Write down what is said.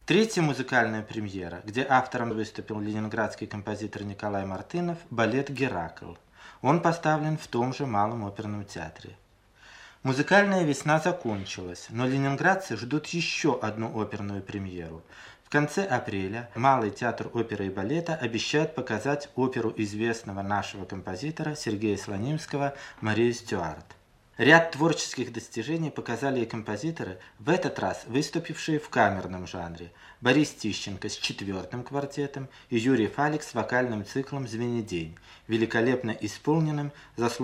Третья музыкальная премьера, где автором выступил ленинградский композитор Николай Мартынов, балет «Геракл». Он поставлен в том же Малом оперном театре. Музыкальная весна закончилась, но ленинградцы ждут еще одну оперную премьеру. В конце апреля Малый театр оперы и балета обещает показать оперу известного нашего композитора Сергея Слонимского «Мария Стюарт». Ряд творческих достижений показали и композиторы, в этот раз выступившие в камерном жанре: Борис Тищенко с 4-м квартетом и Юрий Фалик с вокальным циклом «Звенедень», великолепно исполненным заслуженным